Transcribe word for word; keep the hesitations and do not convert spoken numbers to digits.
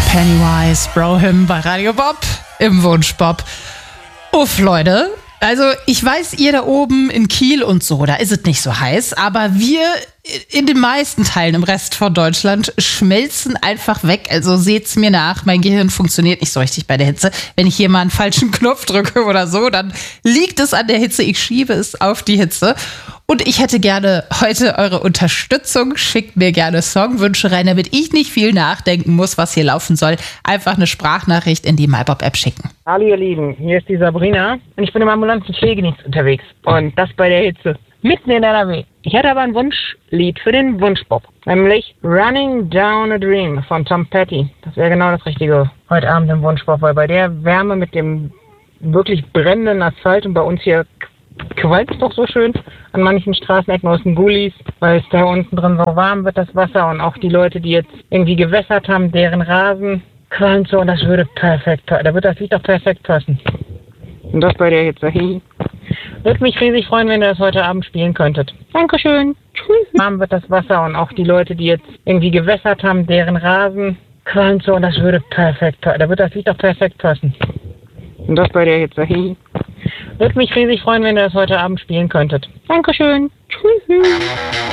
Pennywise, Brohim bei Radio Bob im Wunschbob. Uff, Leute. Also ich weiß, ihr da oben in Kiel und so, da ist es nicht so heiß, aber wir in den meisten Teilen im Rest von Deutschland schmelzen einfach weg. Also seht's mir nach, mein Gehirn funktioniert nicht so richtig bei der Hitze. Wenn ich hier mal einen falschen Knopf drücke oder so, dann liegt es an der Hitze. Ich schiebe es auf die Hitze. Und ich hätte gerne heute eure Unterstützung. Schickt mir gerne Songwünsche rein, damit ich nicht viel nachdenken muss, was hier laufen soll. Einfach eine Sprachnachricht in die MyBob-App schicken. Hallo ihr Lieben, hier ist die Sabrina und ich bin im ambulanten Pflegedienst unterwegs. Und das bei der Hitze. Mitten in N R W. Ich hätte aber ein Wunschlied für den Wunschbob. Nämlich Running Down a Dream von Tom Petty. Das wäre genau das Richtige heute Abend im Wunschbob, weil bei der Wärme mit dem wirklich brennenden Asphalt und bei uns hier qualmt es doch so schön an manchen Straßenecken aus den Gullis, weil es da unten drin so warm wird, das Wasser, und auch die Leute, die jetzt irgendwie gewässert haben, deren Rasen qualmt so, und das würde perfekt, da wird das Lied doch perfekt passen. Und das bei der Hitze. Würde mich riesig freuen, wenn ihr das heute Abend spielen könntet. Dankeschön. Tschüss. Warm wird das Wasser, und auch die Leute, die jetzt irgendwie gewässert haben, deren Rasen qualmt so, und das würde perfekt, da wird das Lied doch perfekt passen. Und das bei der Hitze. Würde mich riesig freuen, wenn ihr das heute Abend spielen könntet. Dankeschön. Tschüss.